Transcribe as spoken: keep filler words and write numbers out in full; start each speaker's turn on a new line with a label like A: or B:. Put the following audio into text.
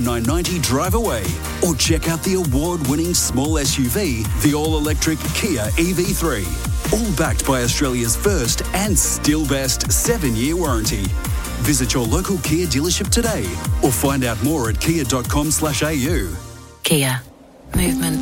A: nine ninety drive away. Or check out the award-winning small S U V, the all-electric Kia E V three. All backed by Australia's first and still best seven-year warranty. Visit your local Kia dealership today or find out more at kia dot com slash a u.
B: Kia. Movement